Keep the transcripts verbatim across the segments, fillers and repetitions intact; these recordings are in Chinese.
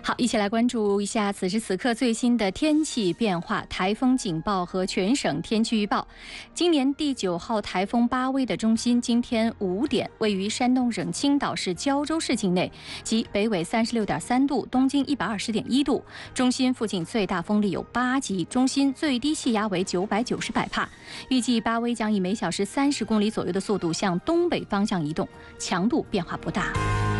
好，一起来关注一下此时此刻最新的天气变化、台风警报和全省天气预报。今年第九号台风巴威的中心今天五点位于山东省青岛市胶州市境内，即北纬三十六点三度，东经一百二十点一度。中心附近最大风力有八级，中心最低气压为九百九十百帕。预计巴威将以每小时三十公里左右的速度向东北方向移动，强度变化不大。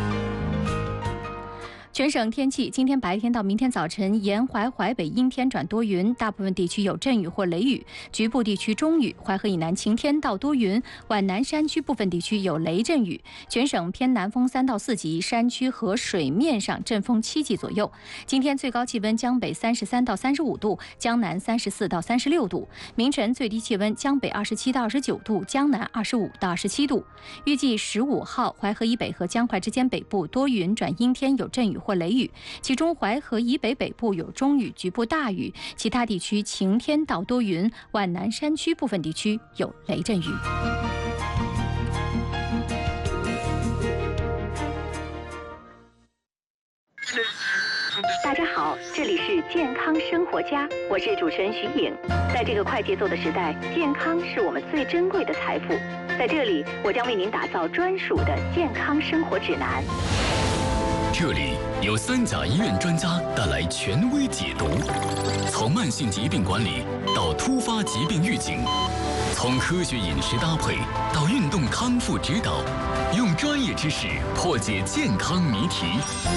全省天气，今天白天到明天早晨，沿淮淮北阴天转多云，大部分地区有阵雨或雷雨，局部地区中雨，淮河以南晴天到多云，皖南山区部分地区有雷阵雨。全省偏南风三到四级，山区和水面上阵风七级左右。今天最高气温江北三十三到三十五度，江南三十四到三十六度。明晨最低气温江北二十七到二十九度，江南二十五到二十七度。预计十五号淮河以北和江淮之间北部多云转阴天，有阵雨或雷雨，其中淮河以北北部有中雨，局部大雨，其他地区晴天到多云，皖南山区部分地区有雷阵雨。 大家好，这里是健康生活家，我是主持人徐颖。在这个快节奏的时代，健康是我们最珍贵的财富。在这里，我将为您打造专属的健康生活指南。 这里有三甲医院专家带来权威解读，从慢性疾病管理到突发疾病预警，从科学饮食搭配到运动康复指导，用专业知识破解健康谜题。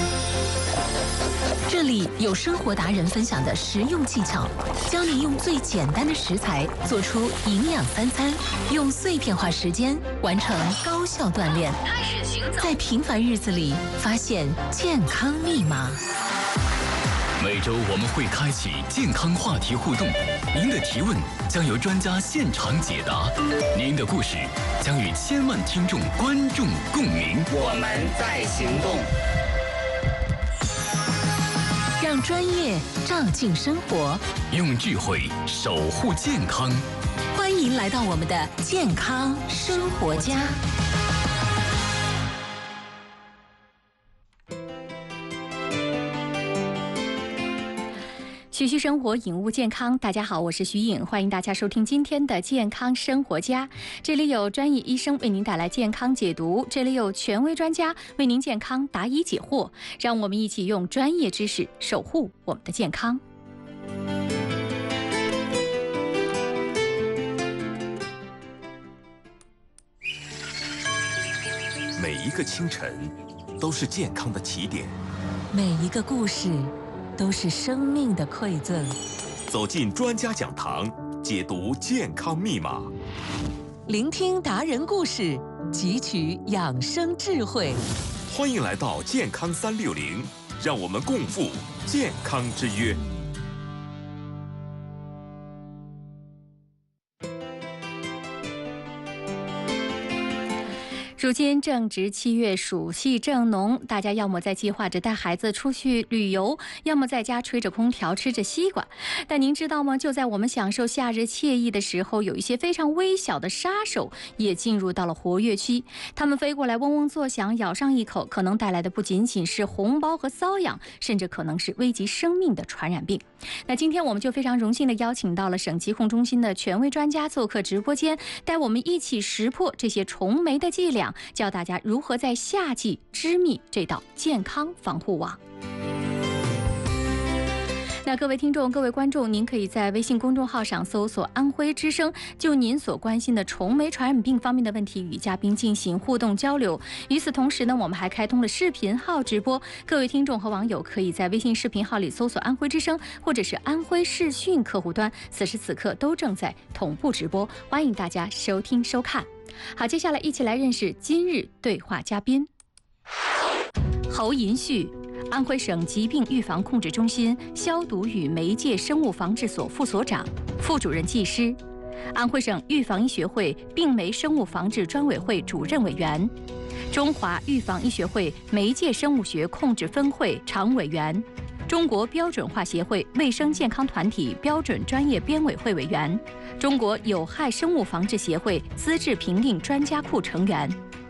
这里有生活达人分享的实用技巧，教你用最简单的食材做出营养三餐，用碎片化时间完成高效锻炼，在平凡日子里发现健康密码。 每周我们会开启健康话题互动，您的提问将由专家现场解答，您的故事将与千万听众观众共鸣。 我们在行动， 让专业照进生活， 用智慧守护健康。 欢迎来到我们的健康生活家。 徐徐生活，引悟健康。大家好，我是徐颖，欢迎大家收听今天的健康生活家。这里有专业医生为您带来健康解读，这里有权威专家为您健康答疑解惑，让我们一起用专业知识守护我们的健康。 每一个清晨都是健康的起点， 每一个故事都是生命的馈赠。 走进专家讲堂，解读健康密码， 聆听达人故事，汲取养生智慧。 欢迎来到健康三六零，让我们共赴健康之约。 如今正值七月，暑气正浓，大家要么在计划着带孩子出去旅游，要么在家吹着空调吃着西瓜。但您知道吗？就在我们享受夏日惬意的时候，有一些非常微小的杀手也进入到了活跃区。它们飞过来嗡嗡作响，咬上一口，可能带来的不仅仅是红包和瘙痒，甚至可能是危及生命的传染病。那今天我们就非常荣幸的邀请到了省疾控中心的权威专家做客直播间，带我们一起识破这些虫媒的伎俩，教大家如何在夏季织密这道健康防护网。那各位听众、各位观众，您可以在微信公众号上搜索安徽之声，就您所关心的虫媒传染病方面的问题与嘉宾进行互动交流。与此同时呢，我们还开通了视频号直播，各位听众和网友可以在微信视频号里搜索安徽之声或者是安徽视讯客户端，此时此刻都正在同步直播，欢迎大家收听收看。好，接下来一起来认识今日对话嘉宾。侯银旭，安徽省疾病预防控制中心消毒与媒介生物防治所副所长、副主任技师，安徽省预防医学会病媒生物防治专委会主任委员，中华预防医学会媒介生物学控制分会常委员，中国标准化协会卫生健康团体标准专业编委会委员，中国有害生物防治协会资质评定专家库成员。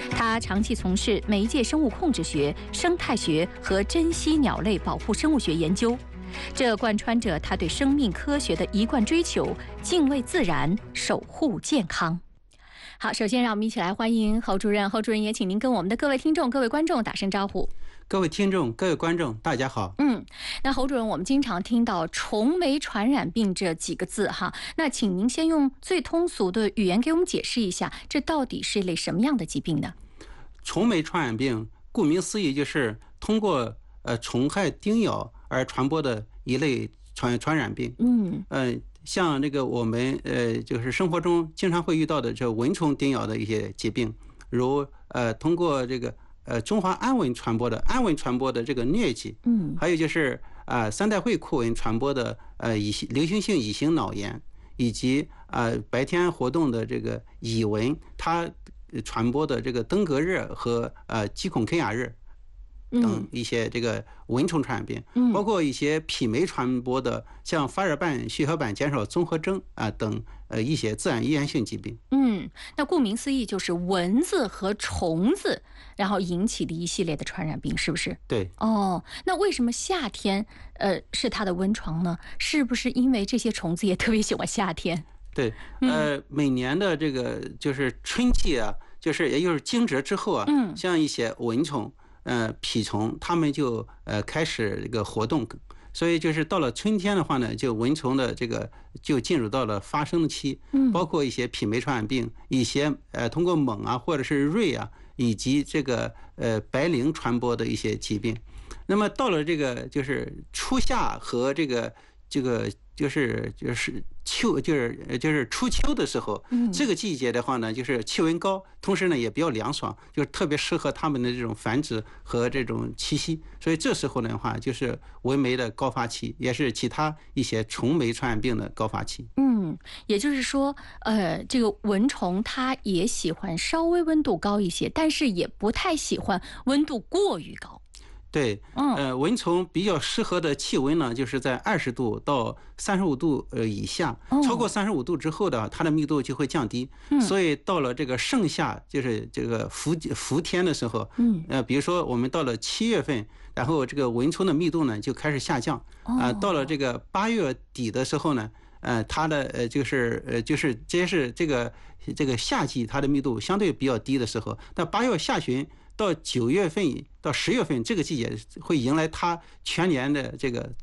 他长期从事媒介生物控制学、生态学和珍稀鸟类保护生物学研究，这贯穿着他对生命科学的一贯追求：敬畏自然，守护健康。好，首先让我们一起来欢迎侯主任。侯主任也请您跟我们的各位听众、各位观众打声招呼。 各位听众、各位观众，大家好。 嗯，那侯主任，我们经常听到虫媒传染病这几个字哈，那请您先用最通俗的语言给我们解释一下，这到底是一类什么样的疾病呢？ 虫媒传染病，顾名思义就是通过呃虫害叮咬而传播的一类传传染病。嗯，呃。像这个我们呃就是生活中经常会遇到的这蚊虫叮咬的一些疾病，如呃通过这个呃中华氨蚊传播的氨蚊传播的这个疟疾，嗯，还有就是啊、呃、三代会库蚊传播的呃乙流行性乙型脑炎，以及啊、呃、白天活动的这个蚁蚊，它传播的这个登革热和呃鸡孔啃牙热等一些这个蚊虫传染病，包括一些匹媒传播的，像发热斑、血小板减少综合征啊等呃一些自然遗传性疾病。 嗯，那顾名思义就是蚊子和虫子，然后引起的一系列的传染病，是不是？ 对。 哦，那为什么夏天呃是它的温床呢？是不是因为这些虫子也特别喜欢夏天？ 对，呃，每年的这个就是春季啊，就是也就是惊蛰之后啊，嗯，像一些蚊虫。呃，蜱虫它们就呃开始这个活动，所以就是到了春天的话呢，就蚊虫的这个就进入到了发生期，嗯，包括一些匹媒传染病，一些呃通过猛啊或者是瑞啊，以及这个呃白灵传播的一些疾病。那么到了这个就是初夏和这个这个就是就是秋就是就是初秋的时候，嗯，这个季节的话呢，就是气温高，同时呢也比较凉爽，就特别适合它们的这种繁殖和这种栖息。所以这时候的话，就是蚊媒的高发期，也是其他一些虫媒传染病的高发期。 嗯，也就是说，呃，这个蚊虫它也喜欢稍微温度高一些，但是也不太喜欢温度过于高。 对，呃，蚊虫比较适合的气温呢，就是在二十度到三十五度呃以下，超过三十五度之后的，它的密度就会降低。所以到了这个盛夏，就是这个伏伏天的时候，嗯，呃，比如说我们到了七月份，然后这个蚊虫的密度呢就开始下降，啊，到了这个八月底的时候呢，呃，它的呃就是呃就是这是这个这个夏季它的密度相对比较低的时候，到八月下旬。到九月份到十月份这个季节会迎来它全年的这个